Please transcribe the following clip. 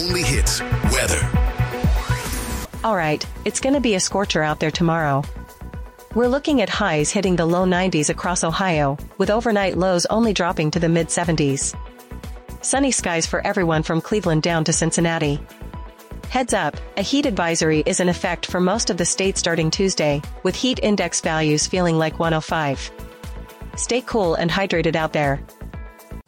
only hits weather. All right, it's gonna be a scorcher out there tomorrow. We're looking at highs hitting the low 90s across Ohio, with overnight lows only dropping to the mid-70s. Sunny skies for everyone from Cleveland down to Cincinnati. Heads up, a heat advisory is in effect for most of the state starting Tuesday, with heat index values feeling like 105. Stay cool and hydrated out there.